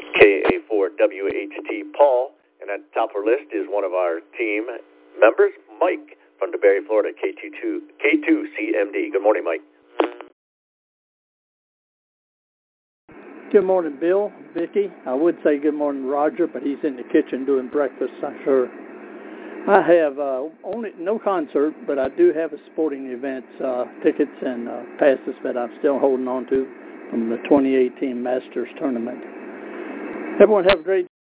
KA4WHT Paul, and at the top of our list is one of our team members, Mike from DeBary, Florida, K2CMD. Good morning, Mike. Good morning, Bill, Vicki. I would say good morning, Roger, but he's in the kitchen doing breakfast, I'm sure. I have only no concert, but I do have a sporting event tickets and passes that I'm still holding on to from the 2018 Masters tournament. Everyone have a great